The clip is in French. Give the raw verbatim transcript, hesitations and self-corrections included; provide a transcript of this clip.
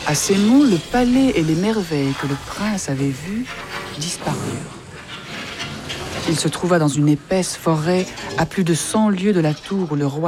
À ces mots, le palais et les merveilles que le prince avait vues disparurent. Il se trouva dans une épaisse forêt à plus de cent lieues de la tour où le roi